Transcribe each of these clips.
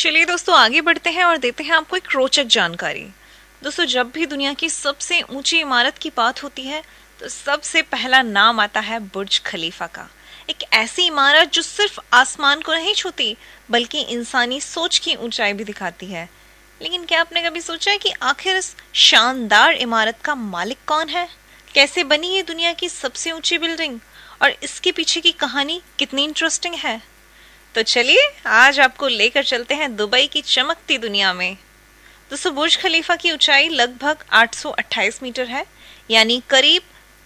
चलिए दोस्तों आगे बढ़ते हैं और देते हैं आपको एक रोचक जानकारी। दोस्तों जब भी दुनिया की सबसे ऊंची इमारत की बात होती है तो सबसे पहला नाम आता है बुर्ज खलीफा का। एक ऐसी इमारत जो सिर्फ आसमान को नहीं छूती बल्कि इंसानी सोच की ऊंचाई भी दिखाती है। लेकिन क्या आपने कभी सोचा है कि आखिर इस शानदार इमारत का मालिक कौन है? कैसे बनी ये दुनिया की सबसे ऊंची बिल्डिंग और इसके पीछे की कहानी कितनी इंटरेस्टिंग है? तो चलिए आज आपको लेकर चलते हैं दुबई की चमकती दुनिया में। दोस्तों बुर्ज खलीफा की ऊंचाई लगभग 828 मीटर है, यानी करीब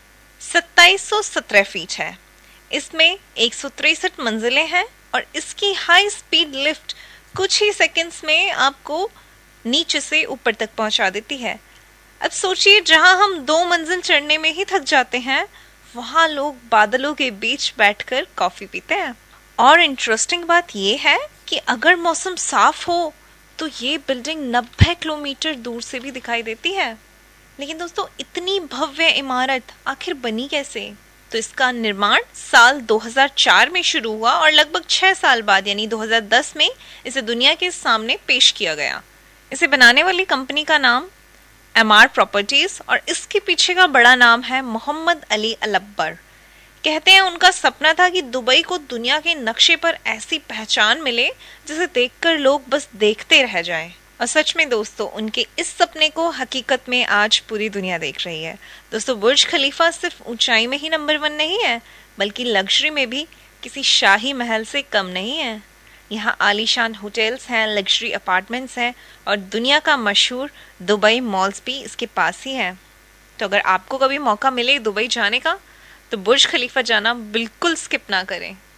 2717 फीट है। इसमें 163 मंजिलें हैं और इसकी हाई स्पीड लिफ्ट कुछ ही सेकंड्स में आपको नीचे से ऊपर तक पहुंचा देती है। अब सोचिए, जहां हम 2 मंजिल चढ़ने में ही थक जाते हैं, वहां लोग बादलों के बीच बैठकर कॉफी पीते हैं। और इंटरेस्टिंग बात यह है कि अगर मौसम साफ हो तो ये बिल्डिंग 90 किलोमीटर दूर से भी दिखाई देती है। लेकिन दोस्तों इतनी भव्य इमारत आखिर बनी कैसे? तो इसका निर्माण साल 2004 में शुरू हुआ और लगभग 6 साल बाद यानी 2010 में इसे दुनिया के सामने पेश किया गया। इसे बनाने वाली कंपनी का नाम एमआर प्रॉपर्टीज और इसके पीछे का बड़ा नाम है मोहम्मद अली अलअकबर। कहते हैं उनका सपना था कि दुबई को दुनिया के नक्शे पर ऐसी पहचान मिले जिसे देखकर लोग बस देखते रह जाएं। और सच में दोस्तों उनके इस सपने को हकीकत में आज पूरी दुनिया देख रही है। दोस्तों बुर्ज खलीफा सिर्फ ऊंचाई में ही नंबर 1 नहीं है, बल्कि लग्जरी में भी किसी शाही महल से कम नहीं है। यहाँ आलीशान होटल्स हैं, लग्जरी अपार्टमेंट्स हैं और दुनिया का मशहूर दुबई मॉल्स भी इसके पास ही है। तो अगर आपको कभी मौका मिले दुबई जाने का तो बुर्ज खलीफा जाना बिल्कुल स्किप ना करें।